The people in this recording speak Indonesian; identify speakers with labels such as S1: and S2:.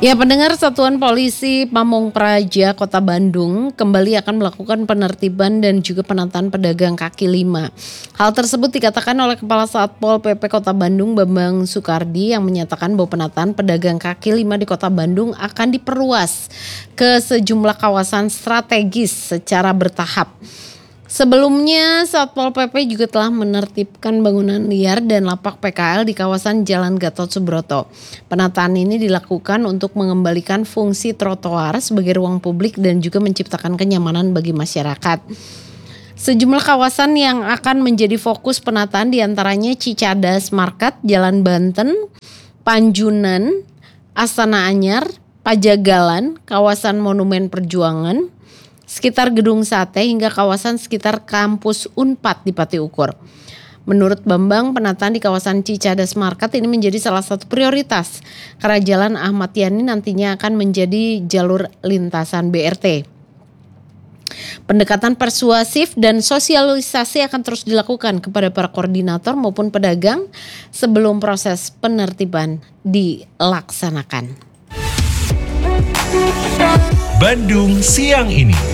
S1: Ya, pendengar, Satuan Polisi Pamong Praja Kota Bandung kembali akan melakukan penertiban dan juga penataan pedagang kaki lima. Hal tersebut dikatakan oleh Kepala Satpol PP Kota Bandung Bambang Sukardi yang menyatakan bahwa penataan pedagang kaki lima di Kota Bandung akan diperluas ke sejumlah kawasan strategis secara bertahap. Sebelumnya, Satpol PP juga telah menertibkan bangunan liar dan lapak PKL di kawasan Jalan Gatot Subroto. Penataan ini dilakukan untuk mengembalikan fungsi trotoar sebagai ruang publik dan juga menciptakan kenyamanan bagi masyarakat. Sejumlah kawasan yang akan menjadi fokus penataan diantaranya Cicadas Market, Jalan Banten, Panjunan, Astana Anyar, Pajagalan, kawasan Monumen Perjuangan, sekitar Gedung Sate hingga kawasan sekitar kampus Unpad di Pati Ukur. Menurut Bambang, penataan di kawasan Cicadas Market ini menjadi salah satu prioritas karena Jalan Ahmad Yani nantinya akan menjadi jalur lintasan BRT. Pendekatan persuasif dan sosialisasi akan terus dilakukan kepada para koordinator maupun pedagang sebelum proses penertiban dilaksanakan.
S2: Bandung Siang Ini.